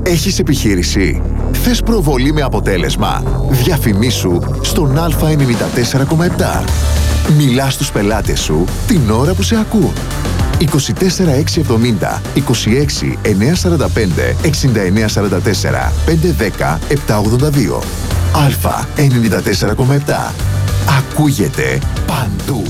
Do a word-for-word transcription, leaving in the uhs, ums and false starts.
Έχεις επιχείρηση? Θες προβολή με αποτέλεσμα? Διαφημίσου στον Α ενενήντα τέσσερα κόμμα επτά. Μιλά στους πελάτες σου την ώρα που σε ακούν. είκοσι τέσσερα εξακόσια εβδομήντα, είκοσι έξι εννιακόσια σαράντα πέντε, εξήντα εννέα σαράντα τέσσερα, πεντακόσια δέκα, επτακόσια ογδόντα δύο. Α ενενήντα τέσσερα κόμμα επτά. Ακούγεται παντού.